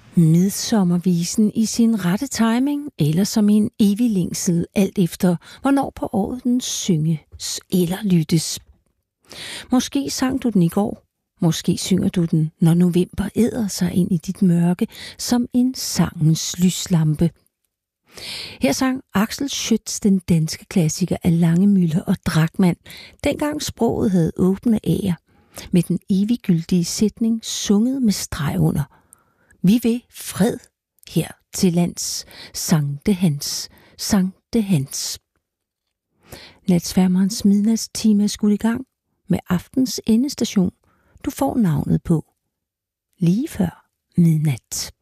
Midsommervisen i sin rette timing, eller som en evig længsel, alt efter hvornår på året den synges eller lyttes. Måske sang du den i går, måske synger du den, når november æder sig ind i dit mørke som en sangens lyslampe. Her sang Axel Schütz den danske klassiker af Langemüller og Drachmann, dengang sproget havde åbne ærer, med den eviggyldige sætning sunget med streg under. Vi vil fred her til lands, Sankte Hans, Sankte Hans. Natsværmerens midnatstime er skudt i gang med aftens endestation. Du får navnet på lige før midnat.